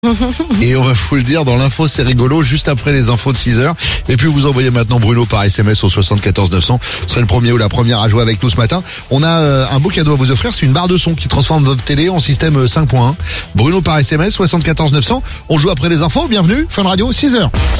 Et on va vous le dire dans l'info, c'est rigolo, juste après les infos de 6h. Et puis vous envoyez maintenant Bruno par SMS au 74 900. Vous serez le premier ou la première à jouer avec nous ce matin. On a un beau cadeau à vous offrir, c'est une barre de son qui transforme votre télé en système 5.1. Bruno par SMS 74 900. On joue après les infos, bienvenue, Fun Radio, 6h.